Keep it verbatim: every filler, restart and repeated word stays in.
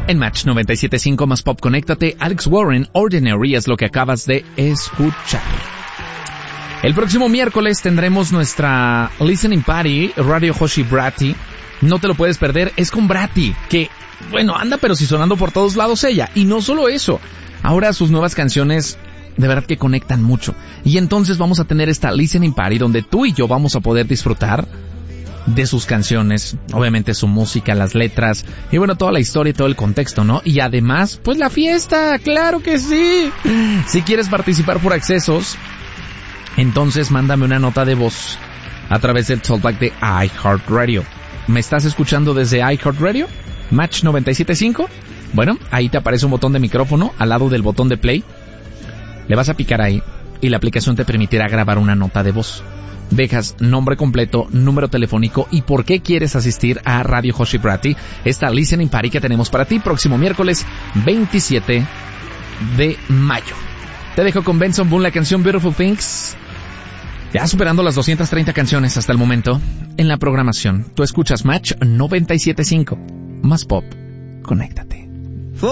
En Match noventa y siete punto cinco más Pop, conéctate. Alex Warren, Ordinary es lo que acabas de escuchar. El próximo miércoles tendremos nuestra Listening Party, Radio Hoshi Bratty. No te lo puedes perder, es con Bratty, que, bueno, anda pero sí sonando por todos lados ella. Y no solo eso, ahora sus nuevas canciones de verdad que conectan mucho. Y entonces vamos a tener esta Listening Party donde tú y yo vamos a poder disfrutar de sus canciones, obviamente su música, las letras, y bueno, toda la historia y todo el contexto, ¿no? Y además, pues la fiesta, claro que sí. Si quieres participar por accesos, entonces mándame una nota de voz a través del talkback de iHeartRadio. ¿Me estás escuchando desde iHeartRadio? Match noventa y siete punto cinco. Bueno, ahí te aparece un botón de micrófono al lado del botón de play. Le vas a picar ahí y la aplicación te permitirá grabar una nota de voz. Dejas nombre completo, número telefónico y por qué quieres asistir a Radio Hoshi Bratty, esta Listening Party que tenemos para ti próximo miércoles veintisiete de mayo. Te dejo con Benson Boone la canción Beautiful Things. Ya superando las doscientas treinta canciones hasta el momento en la programación. Tú escuchas Match noventa y siete punto cinco. Más Pop. Conéctate.